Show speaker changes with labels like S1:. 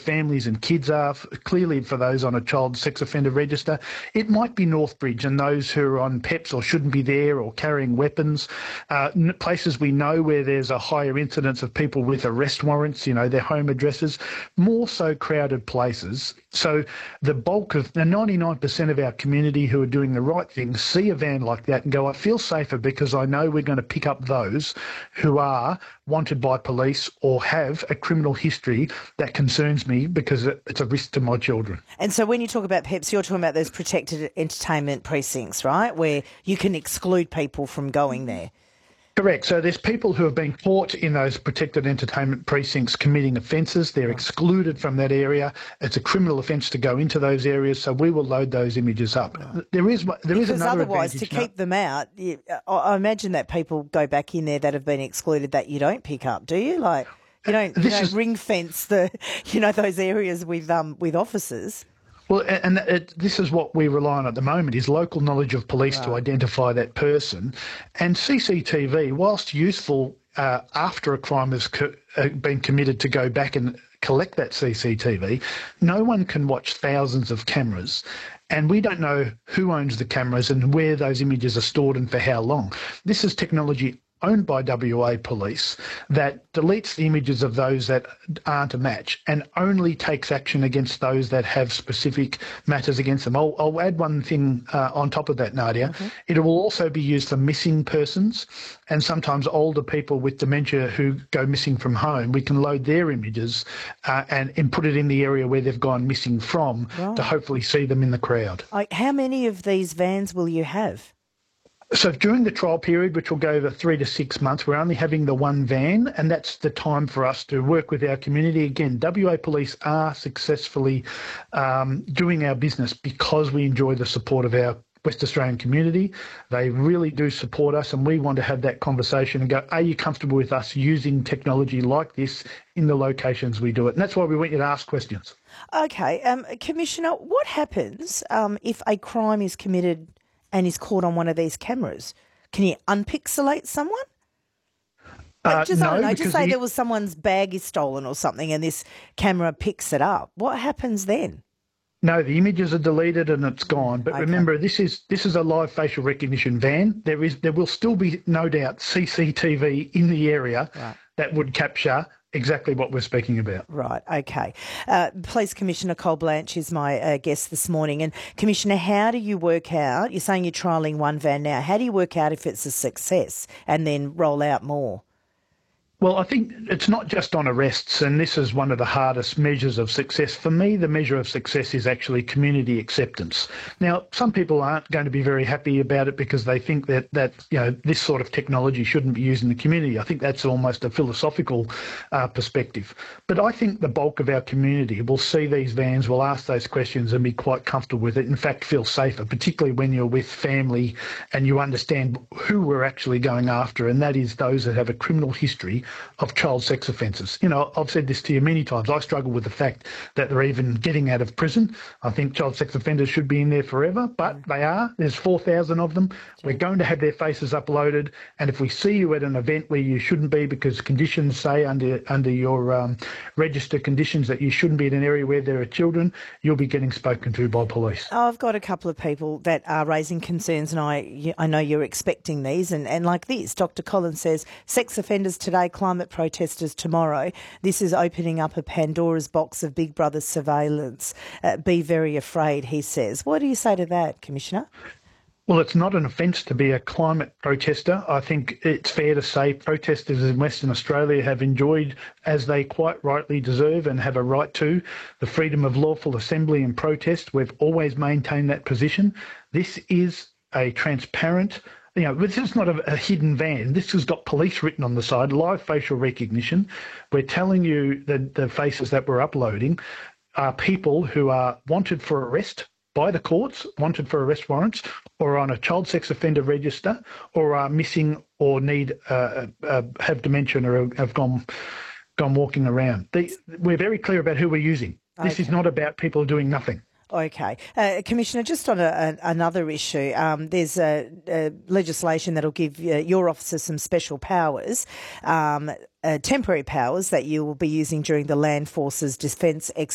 S1: families and kids are, clearly for those on a child sex offender register. It might be Northbridge and those who are on PEPs or shouldn't be there or carrying weapons. Places we know where there's a higher incidence of people with arrest warrants, their home addresses, more so crowded places. So the bulk of the 99% of our community who are doing the right thing see a van like that and go, I feel safer because I know we're going to pick up those who are wanted by police or have a criminal history that concerns me because it's a risk to my children.
S2: And so when you talk about PEPs, you're talking about those protected entertainment precincts, right, where you can exclude people from going there?
S1: Correct. So there's people who have been caught in those protected entertainment precincts committing offences. They're excluded from that area. It's a criminal offence to go into those areas, so we will load those images up.
S2: Right.
S1: There is
S2: because
S1: another
S2: otherwise,
S1: advantage.
S2: to keep them out, I imagine that people go back in there that have been excluded that you don't pick up, do you? Like you don't ring fence those areas with officers.
S1: Well, and this is what we rely on at the moment is local knowledge of police to identify that person. And CCTV, whilst useful after a crime has been committed to go back and collect that CCTV, no one can watch thousands of cameras. And we don't know who owns the cameras and where those images are stored and for how long. This is technology owned by WA Police that deletes the images of those that aren't a match and only takes action against those that have specific matters against them. I'll add one thing on top of that, Nadia. Mm-hmm. It will also be used for missing persons and sometimes older people with dementia who go missing from home. We can load their images and put it in the area where they've gone missing from to hopefully see them in the crowd.
S2: How many of these vans will you have?
S1: So during the trial period, which will go over 3 to 6 months, we're only having the one van, and that's the time for us to work with our community. Again, WA Police are successfully doing our business because we enjoy the support of our West Australian community. They really do support us, and we want to have that conversation and go, are you comfortable with us using technology like this in the locations we do it? And that's why we want you to ask questions.
S2: Okay. Commissioner, what happens if a crime is committed and is caught on one of these cameras? Can you unpixelate someone? Just say there was someone's bag is stolen or something and this camera picks it up. What happens then?
S1: No, the images are deleted and it's gone. But remember, this is a live facial recognition van. There will still be, no doubt, CCTV in the area that would capture exactly what we're speaking about.
S2: Right, okay. Police Commissioner Col Blanche is my guest this morning. And Commissioner, how do you work out, you're saying you're trialling one van now, how do you work out if it's a success and then roll out more?
S1: Well, I think it's not just on arrests, and this is one of the hardest measures of success. For me, the measure of success is actually community acceptance. Now, some people aren't going to be very happy about it because they think that this sort of technology shouldn't be used in the community. I think that's almost a philosophical perspective. But I think the bulk of our community will see these vans, will ask those questions and be quite comfortable with it, in fact feel safer, particularly when you're with family and you understand who we're actually going after, and that is those that have a criminal history of child sex offences. I've said this to you many times. I struggle with the fact that they're even getting out of prison. I think child sex offenders should be in there forever, but they are. There's 4,000 of them. We're going to have their faces uploaded, and if we see you at an event where you shouldn't be because conditions say under your register conditions that you shouldn't be in an area where there are children, you'll be getting spoken to by police.
S2: I've got a couple of people that are raising concerns, and I know you're expecting these, and like this, Dr. Collins says, sex offenders today, climate protesters tomorrow. This is opening up a Pandora's box of Big Brother surveillance. Be very afraid, he says. What do you say to that, Commissioner?
S1: Well, it's not an offence to be a climate protester. I think it's fair to say protesters in Western Australia have enjoyed, as they quite rightly deserve and have a right to, the freedom of lawful assembly and protest. We've always maintained that position. This is a transparent, this is not a hidden van. This has got police written on the side, live facial recognition. We're telling you that the faces that we're uploading are people who are wanted for arrest by the courts, wanted for arrest warrants, or on a child sex offender register, or are missing or need have dementia or have gone walking around. We're very clear about who we're using. This is not about people doing nothing.
S2: Okay. Commissioner, just on another issue, there's legislation that will give your officer some special powers, temporary powers that you will be using during the Land Forces Defence exercise.